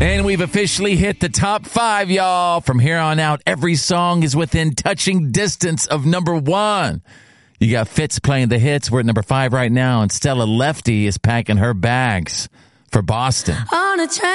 And we've officially hit the top 5, y'all. From here on out, every song is within touching distance of number 1. You got Fitz playing the hits. We're at number 5 right now, and Stella Lefty is packing her bags for Boston. On a train.